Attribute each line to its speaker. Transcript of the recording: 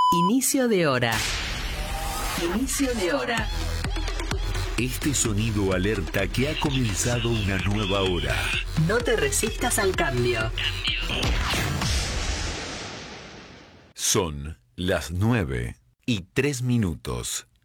Speaker 1: Inicio de hora. Inicio de hora.
Speaker 2: Este sonido alerta que ha comenzado una nueva hora.
Speaker 1: No te resistas al cambio.
Speaker 2: Son las 9:03.